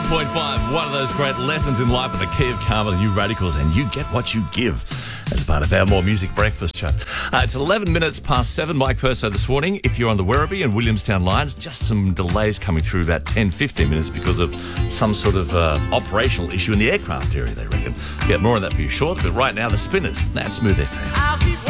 101.5, one of those great lessons in life with the key of karma, the New Radicals, and you get what you give as part of our More Music Breakfast show. It's 11 minutes past 7, Mike Purso this morning. If you're on the Werribee and Williamstown lines, just some delays coming through about 10-15 minutes because of some sort of operational issue in the aircraft area, they reckon. Get more on that for you shortly, but right now, the Spinners, that's Smooth FM.